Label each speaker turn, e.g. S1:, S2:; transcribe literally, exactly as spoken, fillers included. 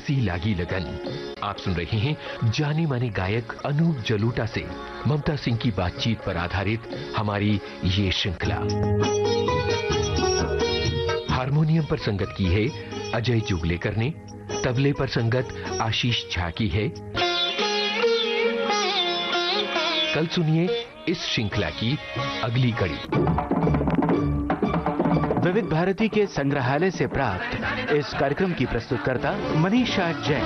S1: हंसी लागी लगन। आप सुन रहे हैं जाने माने गायक अनूप जलोटा से ममता सिंह की बातचीत पर आधारित हमारी ये श्रृंखला। हारमोनियम पर संगत की है अजय जुगलेकर ने, तबले पर संगत आशीष झा की है। कल सुनिए इस श्रृंखला की अगली कड़ी।
S2: विविध भारती के संग्रहालय से प्राप्त इस कार्यक्रम की प्रस्तुतकर्ता मनीषा जैन।